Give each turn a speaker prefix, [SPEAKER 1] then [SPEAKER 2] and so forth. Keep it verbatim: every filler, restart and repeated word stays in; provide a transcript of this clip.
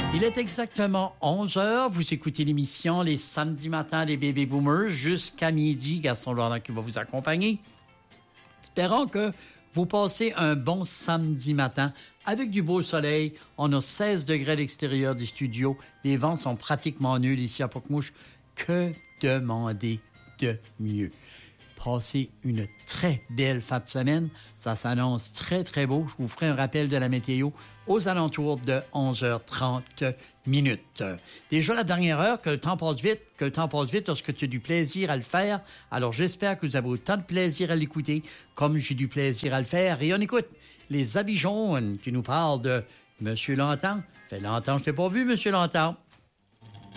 [SPEAKER 1] Il est exactement onze heures. Vous écoutez l'émission les samedis matins des Baby Boomers jusqu'à midi. Gaston Laurent qui va vous accompagner. Espérons que vous passez un bon samedi matin avec du beau soleil. On a seize degrés à l'extérieur du studio. Les vents sont pratiquement nuls ici à Pocmouche. Que demander de mieux? Passez une très belle fin de semaine. Ça s'annonce très, très beau. Je vous ferai un rappel de la météo aux alentours de onze heures trente minutes. Déjà la dernière heure, que le temps passe vite, que le temps passe vite lorsque tu as du plaisir à le faire. Alors, j'espère que vous avez autant de plaisir à l'écouter comme j'ai du plaisir à le faire. Et on écoute les habits jaunes qui nous parlent de Monsieur Longtemps. Fait longtemps que je t'ai pas vu, Monsieur Longtemps.